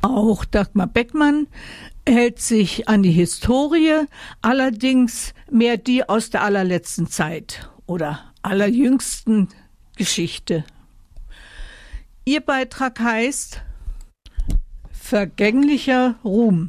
Auch Dagmar Beckmann hält sich an die Historie, allerdings mehr die aus der allerletzten Zeit oder allerjüngsten Geschichte. Ihr Beitrag heißt Vergänglicher Ruhm.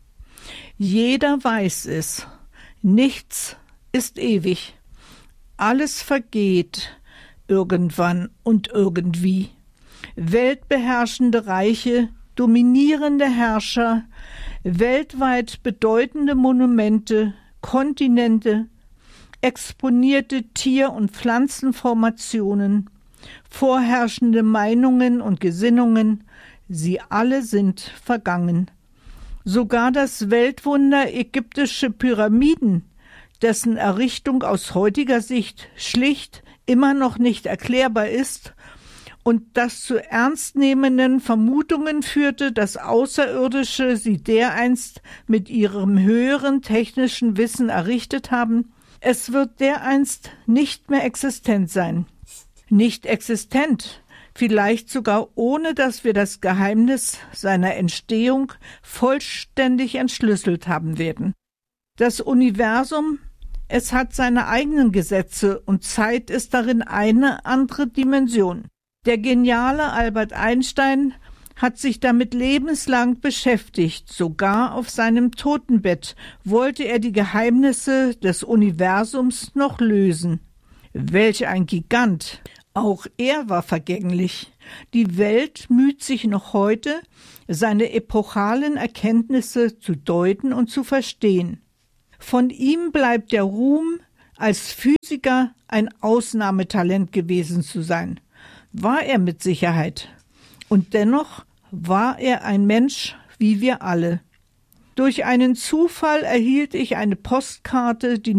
Jeder weiß es, nichts ist ewig, alles vergeht irgendwann und irgendwie. Weltbeherrschende Reiche, dominierende Herrscher, weltweit bedeutende Monumente, Kontinente, exponierte Tier- und Pflanzenformationen, vorherrschende Meinungen und Gesinnungen, sie alle sind vergangen. Sogar das Weltwunder ägyptische Pyramiden, dessen Errichtung aus heutiger Sicht schlicht immer noch nicht erklärbar ist und das zu ernstnehmenden Vermutungen führte, dass Außerirdische sie dereinst mit ihrem höheren technischen Wissen errichtet haben, es wird dereinst nicht mehr existent sein. Nicht existent, vielleicht sogar ohne, dass wir das Geheimnis seiner Entstehung vollständig entschlüsselt haben werden. Das Universum, es hat seine eigenen Gesetze und Zeit ist darin eine andere Dimension. Der geniale Albert Einstein hat sich damit lebenslang beschäftigt, sogar auf seinem Totenbett wollte er die Geheimnisse des Universums noch lösen. Welch ein Gigant! Auch er war vergänglich. Die Welt müht sich noch heute, seine epochalen Erkenntnisse zu deuten und zu verstehen. Von ihm bleibt der Ruhm, als Physiker ein Ausnahmetalent gewesen zu sein. War er mit Sicherheit. Und dennoch war er ein Mensch wie wir alle. Durch einen Zufall erhielt ich eine Postkarte, die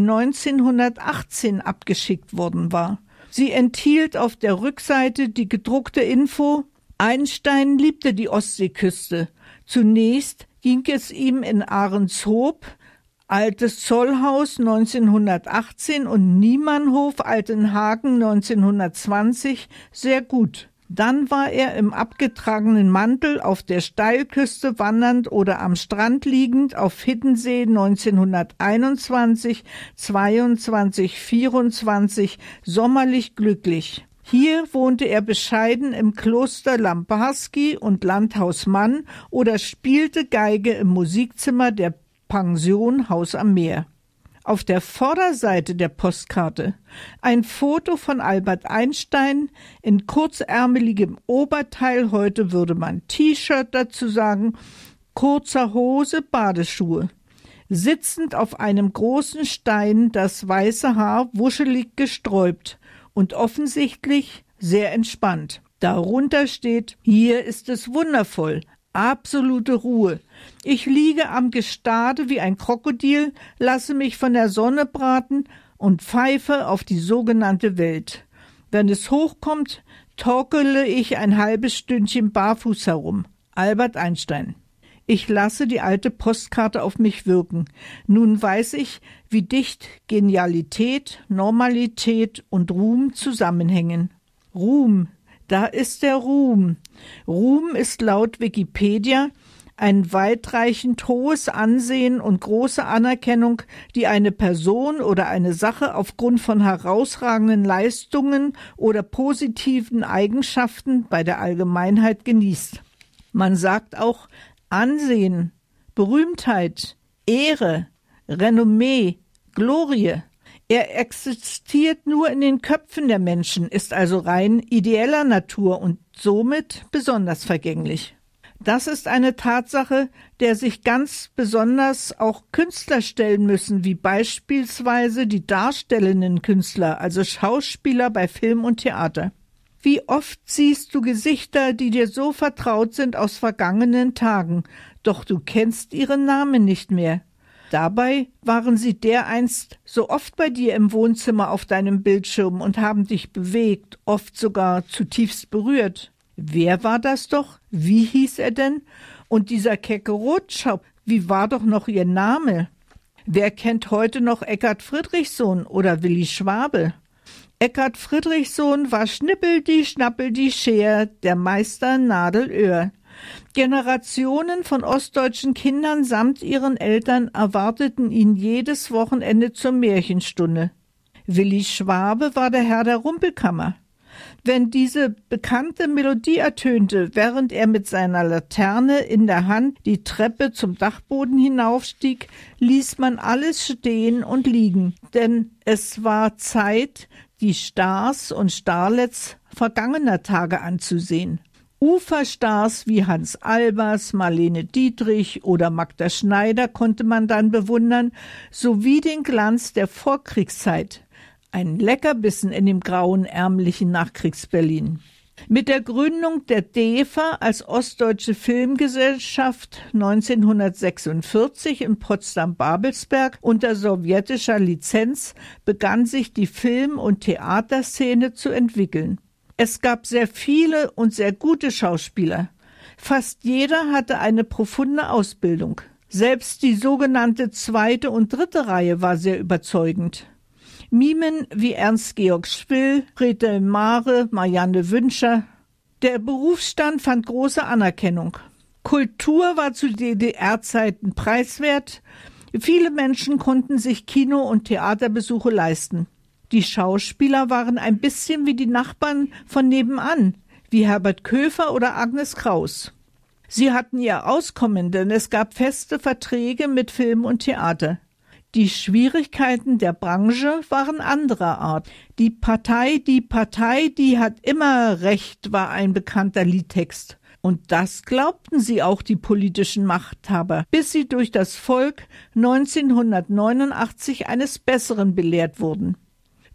1918 abgeschickt worden war. Sie enthielt auf der Rückseite die gedruckte Info: Einstein liebte die Ostseeküste. Zunächst ging es ihm in Ahrenshoop, Altes Zollhaus 1918 und Niemannhof, Altenhagen 1920 sehr gut. Dann war er im abgetragenen Mantel auf der Steilküste wandernd oder am Strand liegend auf Hiddensee 1921, 22, 24 sommerlich glücklich. Hier wohnte er bescheiden im Kloster Lamparski und Landhaus Mann oder spielte Geige im Musikzimmer der Pension Haus am Meer. Auf der Vorderseite der Postkarte ein Foto von Albert Einstein in kurzärmeligem Oberteil, heute würde man T-Shirt dazu sagen, kurzer Hose, Badeschuhe. Sitzend auf einem großen Stein, das weiße Haar wuschelig gesträubt und offensichtlich sehr entspannt. Darunter steht: Hier ist es wundervoll. Absolute Ruhe. Ich liege am Gestade wie ein Krokodil, lasse mich von der Sonne braten und pfeife auf die sogenannte Welt. Wenn es hochkommt, torkele ich ein halbes Stündchen barfuß herum. Albert Einstein. Ich lasse die alte Postkarte auf mich wirken. Nun weiß ich, wie dicht Genialität, Normalität und Ruhm zusammenhängen. Ruhm. Da ist der Ruhm. Ruhm ist laut Wikipedia ein weitreichend hohes Ansehen und große Anerkennung, die eine Person oder eine Sache aufgrund von herausragenden Leistungen oder positiven Eigenschaften bei der Allgemeinheit genießt. Man sagt auch Ansehen, Berühmtheit, Ehre, Renommee, Glorie. Er existiert nur in den Köpfen der Menschen, ist also rein ideeller Natur und somit besonders vergänglich. Das ist eine Tatsache, der sich ganz besonders auch Künstler stellen müssen, wie beispielsweise die darstellenden Künstler, also Schauspieler bei Film und Theater. Wie oft siehst du Gesichter, die dir so vertraut sind aus vergangenen Tagen, doch du kennst ihren Namen nicht mehr. Dabei waren sie dereinst so oft bei dir im Wohnzimmer auf deinem Bildschirm und haben dich bewegt, oft sogar zutiefst berührt. Wer war das doch? Wie hieß er denn? Und dieser kecke Rotschopf, wie war doch noch ihr Name? Wer kennt heute noch Eckhard Friedrichssohn oder Willi Schwabe? Eckhard Friedrichssohn war Schnippel die Schnappel die Scher, der Meister Nadelöhr. Generationen von ostdeutschen Kindern samt ihren Eltern erwarteten ihn jedes Wochenende zur Märchenstunde. Willi Schwabe war der Herr der Rumpelkammer. Wenn diese bekannte Melodie ertönte, während er mit seiner Laterne in der Hand die Treppe zum Dachboden hinaufstieg, ließ man alles stehen und liegen, denn es war Zeit, die Stars und Starlets vergangener Tage anzusehen. Uferstars wie Hans Albers, Marlene Dietrich oder Magda Schneider konnte man dann bewundern, sowie den Glanz der Vorkriegszeit. Ein Leckerbissen in dem grauen, ärmlichen Nachkriegsberlin. Mit der Gründung der DEFA als Ostdeutsche Filmgesellschaft 1946 in Potsdam-Babelsberg unter sowjetischer Lizenz begann sich die Film- und Theaterszene zu entwickeln. Es gab sehr viele und sehr gute Schauspieler. Fast jeder hatte eine profunde Ausbildung. Selbst die sogenannte zweite und dritte Reihe war sehr überzeugend. Mimen wie Ernst-Georg Schwill, Gretel Mare, Marianne Wünscher. Der Berufsstand fand große Anerkennung. Kultur war zu DDR-Zeiten preiswert. Viele Menschen konnten sich Kino- und Theaterbesuche leisten. Die Schauspieler waren ein bisschen wie die Nachbarn von nebenan, wie Herbert Köfer oder Agnes Kraus. Sie hatten ihr Auskommen, denn es gab feste Verträge mit Film und Theater. Die Schwierigkeiten der Branche waren anderer Art. Die Partei, die hat immer Recht, war ein bekannter Liedtext. Und das glaubten sie auch, die politischen Machthaber, bis sie durch das Volk 1989 eines Besseren belehrt wurden.